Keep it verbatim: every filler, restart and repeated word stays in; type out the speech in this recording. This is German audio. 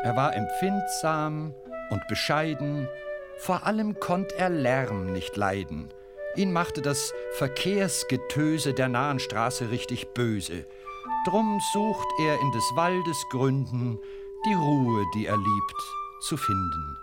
Er war empfindsam und bescheiden, vor allem konnt er Lärm nicht leiden. Ihn machte das Verkehrsgetöse der nahen Straße richtig böse. Drum sucht er in des Waldes Gründen die Ruhe, die er liebt, zu finden.